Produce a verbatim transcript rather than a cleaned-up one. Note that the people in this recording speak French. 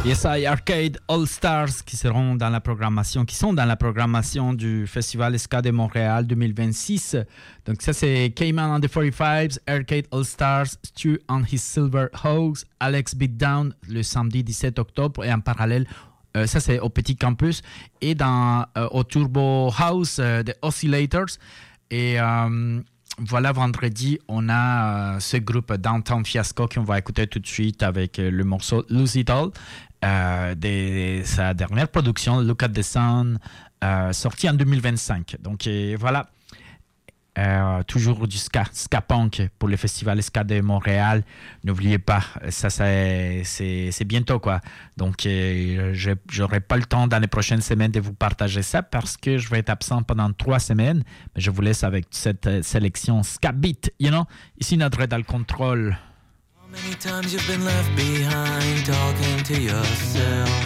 Yes, I Arcade All Stars qui seront dans la programmation, qui sont dans la programmation du Festival Ska de Montréal deux mille vingt-six. Donc ça c'est Cayman and the forty-fives, Arcade All Stars, Stu and his Silver Hogs, Alex Beatdown le samedi dix-sept octobre et en parallèle euh, ça c'est au Petit Campus et dans euh, au Turbo House euh, des Oscillators et euh, voilà, vendredi, on a euh, ce groupe Downtown Fiasco qu'on va écouter tout de suite avec euh, le morceau Lose It All, euh, de sa dernière production, Look at the Sun, euh, sortie en deux mille vingt-cinq. Donc euh, voilà, euh, toujours du ska, ska punk pour le festival Ska de Montréal. N'oubliez pas, ça c'est, c'est, c'est bientôt quoi. Donc euh, je n'aurai pas le temps dans les prochaines semaines de vous partager ça parce que je vais être absent pendant trois semaines. Mais je vous laisse avec cette euh, sélection Ska Beat, you know. Ici notre dans le contrôle. How many times you've been left behind talking to yourself?